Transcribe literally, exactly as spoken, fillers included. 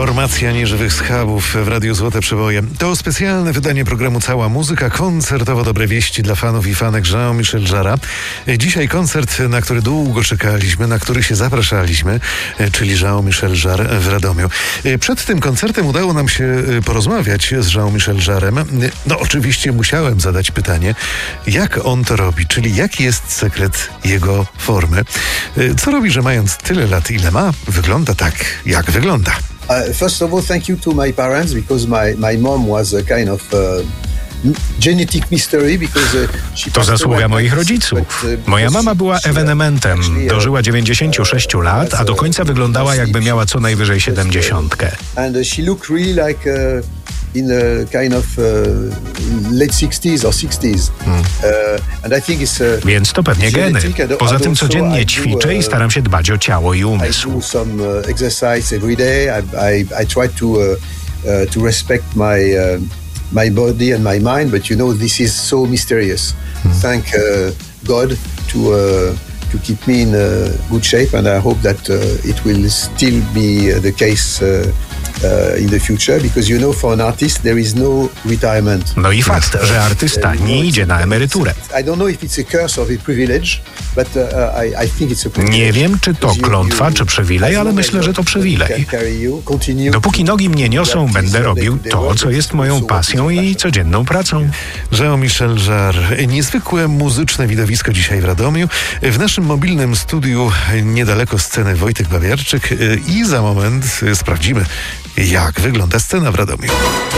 Formacja Nieżywych Schabów w Radiu Złote Przeboje. To specjalne wydanie programu Cała Muzyka, koncertowo dobre wieści dla fanów i fanek Jean-Michel Jarre'a. Dzisiaj koncert, na który długo czekaliśmy, na który się zapraszaliśmy, czyli Jean-Michel Jarre w Radomiu. Przed tym koncertem udało nam się porozmawiać z Jean-Michel Jarre'em. No oczywiście musiałem zadać pytanie, jak on to robi, czyli jaki jest sekret jego formy. Co robi, że mając tyle lat, ile ma, wygląda tak, jak wygląda. Uh, first of all, thank you to my parents, because my, my mom was a kind of uh, genetic mystery, because uh, she To zasługa moich rodziców. Moja mama była ewenementem. Dożyła dziewięćdziesięciu sześciu lat, a do końca wyglądała, jakby miała co najwyżej siedemdziesiątkę. And she looked really like uh, in a kind of uh, late sixties or sixties. Hmm. Uh, and I think it's, uh, Więc to pewnie geny. Poza tym codziennie ćwiczę i staram się dbać o ciało i I umysł. do some uh, exercise every day. I, I, I try to, uh, uh, to respect my, uh, my body and my mind, but you know, this is so mysterious. Hmm. Thank uh, God to, uh, to keep me in uh, good shape, and I hope that uh, it will still be uh, the case uh, Uh, in the future, because you know, for an artist there is no retirement. No i fakt, że artysta nie idzie na emeryturę. I don't know if it's a curse or a privilege, but uh, I, I think it's a privilege. Nie wiem, czy to klątwa, czy przywilej, ale myślę, że to przywilej. Dopóki nogi mnie niosą, będę robił to, co jest moją pasją i codzienną pracą. Jean-Michel Jarre. Niezwykłe muzyczne widowisko dzisiaj w Radomiu. W naszym mobilnym studiu niedaleko sceny Wojtek Babiarczyk i za moment sprawdzimy, jak wygląda scena w Radomiu.